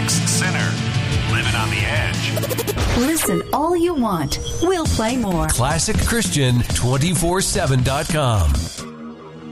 Sex Sinner. Living on the edge. Listen all you want. We'll play more. ClassicChristian247.com.